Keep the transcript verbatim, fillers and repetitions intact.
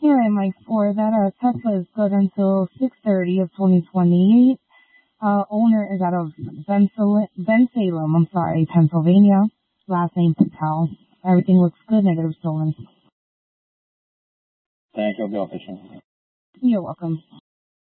Here I Mike for that uh, Tesla is good until six thirty of twenty twenty-eight. Uh, owner is out of Bensalem, Bensalem, I'm sorry, Pennsylvania. Last name Patel. Everything looks good, negative stolen. Thank you, I'll be official. You're welcome.